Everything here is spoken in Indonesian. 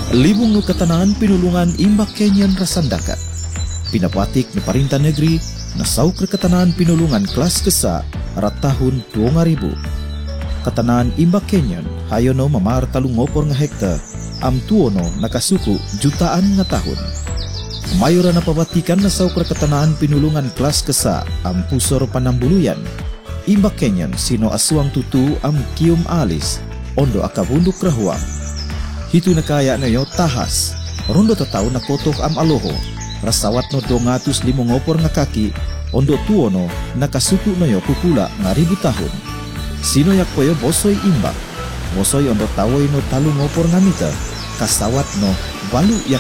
Libung nu ketanaan pinulungan imbak kenyan rasandaka. Pinapatik ni Parintah Negeri na sauk ketanaan pinulungan kelas kesa arat tahun 2000. Ketanaan imbak kenyan hayono mamar talung ngopor nga hektar am tuono nakasuku jutaan nga tahun. Mayora na pabatikan na sauk ketanaan pinulungan kelas kesa am pusor panambuluyan. Imbak kenyan sino aswang tutu am kium alis ondo akabunduk rahuang. Hitu na kaya na yo tahas, rondo tataw na kotok am aloho, rasawat no 205 ngopor nga kaki, ondo tuono nakasuku no yo kukula nga 1000 tahun. Sino yak po yo bosoy imbak, bosoy ondo tawoy no talung ngopor nga mita, kasawat no balu yak